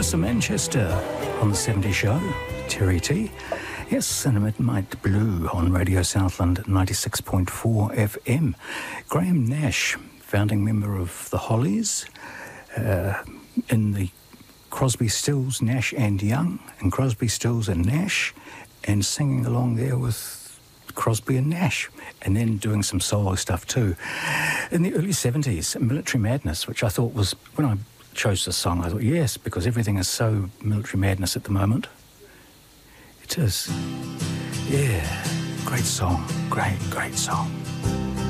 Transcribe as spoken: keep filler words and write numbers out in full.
Vanessa Manchester on the seventies show, Terry T. Yes, and Midnight Blue on Radio Southland ninety-six point four F M. Graham Nash, founding member of the Hollies, uh, in the Crosby, Stills, Nash and Young, and Crosby, Stills and Nash, and singing along there with Crosby and Nash, and then doing some solo stuff too. In the early seventies, Military Madness, which I thought was, when I chose this song, I thought, yes, because everything is so Military Madness at the moment. It is. Yeah, great song, great, great song.